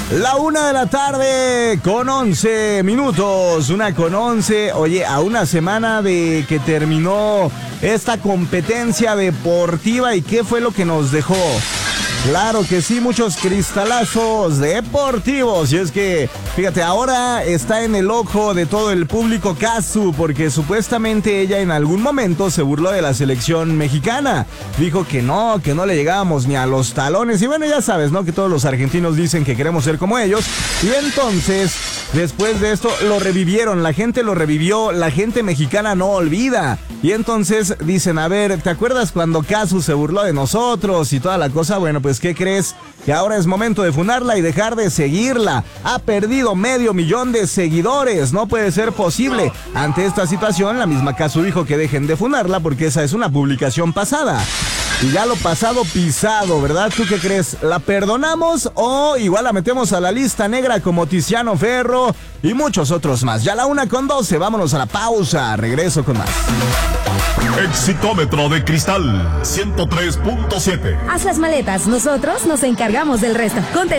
La 1:11 con 11 minutos, 1:11, oye, a una semana de que terminó esta competencia deportiva, ¿y qué fue lo que nos dejó? Claro que sí, muchos cristalazos deportivos. Y es que, fíjate, ahora está en el ojo de todo el público Kazu, porque supuestamente ella en algún momento se burló de la selección mexicana. Dijo que no le llegábamos ni a los talones. Y bueno, ya sabes, ¿no? Que todos los argentinos dicen que queremos ser como ellos. Y entonces, después de esto, lo revivieron. La gente lo revivió. La gente mexicana no olvida. Y entonces dicen, a ver, ¿te acuerdas cuando Kazu se burló de nosotros y toda la cosa? Bueno, pues ¿qué crees? Que ahora es momento de funarla y dejar de seguirla. Ha perdido 500,000 de seguidores. No puede ser posible. Ante esta situación, la misma Kazu dijo que dejen de funarla porque esa es una publicación pasada. Y ya lo pasado pisado, ¿verdad? ¿Tú qué crees? ¿La perdonamos o igual la metemos a la lista negra como Tiziano Ferro y muchos otros más? Ya la 1:12, vámonos a la pausa. Regreso con más. Exitómetro de cristal 103.7. Haz las maletas, nosotros nos encargamos del resto.